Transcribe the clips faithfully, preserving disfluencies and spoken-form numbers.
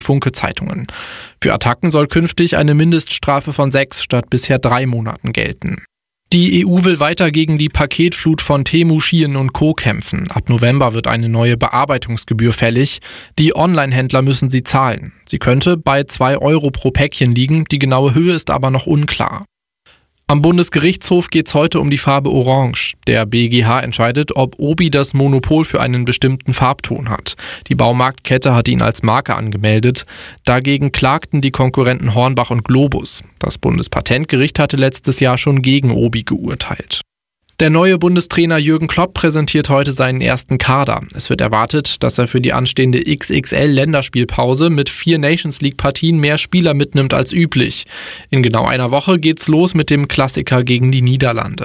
Funke Zeitungen. Für Attacken soll künftig eine Mindeststrafe von sechs statt bisher drei Monaten gelten. Die E U will weiter gegen die Paketflut von Temu, Shein und Co. kämpfen. Ab November wird eine neue Bearbeitungsgebühr fällig. Die Online-Händler müssen sie zahlen. Sie könnte bei zwei Euro pro Päckchen liegen, die genaue Höhe ist aber noch unklar. Am Bundesgerichtshof geht es heute um die Farbe Orange. Der B G H entscheidet, ob Obi das Monopol für einen bestimmten Farbton hat. Die Baumarktkette hat ihn als Marke angemeldet. Dagegen klagten die Konkurrenten Hornbach und Globus. Das Bundespatentgericht hatte letztes Jahr schon gegen Obi geurteilt. Der neue Bundestrainer Jürgen Klopp präsentiert heute seinen ersten Kader. Es wird erwartet, dass er für die anstehende X X L-Länderspielpause mit vier Nations-League-Partien mehr Spieler mitnimmt als üblich. In genau einer Woche geht's los mit dem Klassiker gegen die Niederlande.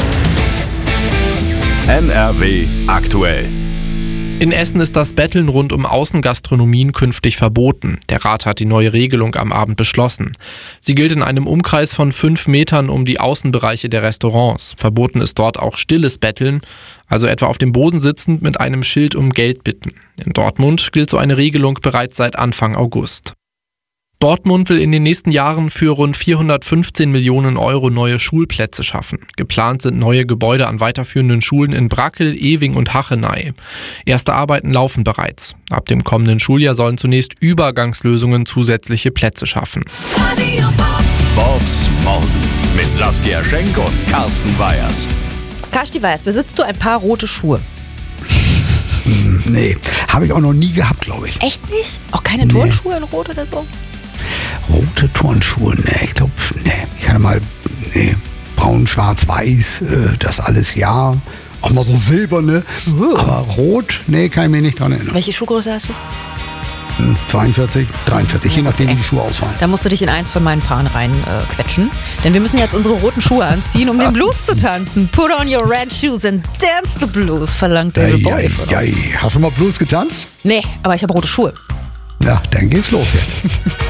N R W aktuell. In Essen ist das Betteln rund um Außengastronomien künftig verboten. Der Rat hat die neue Regelung am Abend beschlossen. Sie gilt in einem Umkreis von fünf Metern um die Außenbereiche der Restaurants. Verboten ist dort auch stilles Betteln, also etwa auf dem Boden sitzend mit einem Schild um Geld bitten. In Dortmund gilt so eine Regelung bereits seit Anfang August. Dortmund will in den nächsten Jahren für rund vierhundertfünfzehn Millionen Euro neue Schulplätze schaffen. Geplant sind neue Gebäude an weiterführenden Schulen in Brackel, Ewing und Hachenay. Erste Arbeiten laufen bereits. Ab dem kommenden Schuljahr sollen zunächst Übergangslösungen zusätzliche Plätze schaffen. Bobs Morgen mit Saskia Schenk und Carsten Weyers. Carsten Weyers, besitzt du ein paar rote Schuhe? Nee, habe ich auch noch nie gehabt, glaube ich. Echt nicht? Auch keine Nee. Turnschuhe in Rot oder so? Rote Turnschuhe, nee, ich glaube, nee. Ich hatte mal, nee, braun, schwarz, weiß, äh, das alles ja. Auch mal so silberne. Uh. Aber rot, nee, kann ich mich nicht dran erinnern. Welche Schuhgröße hast du? Hm, zweiundvierzig, dreiundvierzig, je nachdem, wie die Schuhe ausfallen. Da musst du dich in eins von meinen Paaren rein äh, quetschen. Denn wir müssen jetzt unsere roten Schuhe anziehen, um den Blues zu tanzen. Put on your red shoes and dance the blues, verlangt der Ei, Boy. ei, ei. Hast du schon mal Blues getanzt? Nee, aber ich habe rote Schuhe. Ja, dann geht's los jetzt.